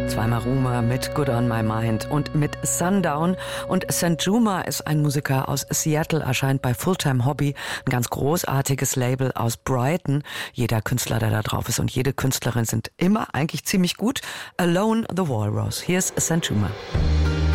Zweimal Rumer mit Good on My Mind und mit Sundown. Und Sanjuma ist ein Musiker aus Seattle, erscheint bei Fulltime Hobby, ein ganz großartiges Label aus Brighton. Jeder Künstler, der da drauf ist und jede Künstlerin sind immer eigentlich ziemlich gut. Alone the Walrus. Hier ist Sanjuma.